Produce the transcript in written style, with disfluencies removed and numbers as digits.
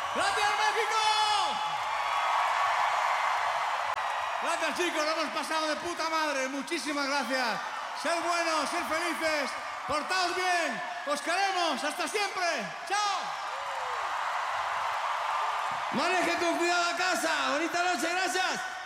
¡Gracias, México! Gracias, chicos, lo hemos pasado de puta madre. Muchísimas gracias. Ser buenos, ser felices, portaos bien. Os queremos. Hasta siempre. ¡Chao! Maneje con cuidado a casa. Bonita noche, gracias.